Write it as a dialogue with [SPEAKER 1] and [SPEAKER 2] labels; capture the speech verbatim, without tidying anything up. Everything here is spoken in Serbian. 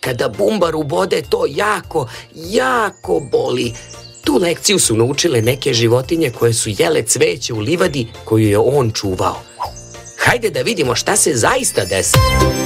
[SPEAKER 1] kada bumbar ubode, to jako, jako boli. Tu lekciju su naučile neke životinje koje su jele cveće u livadi koju je on čuvao. Hajde da vidimo šta se zaista desilo.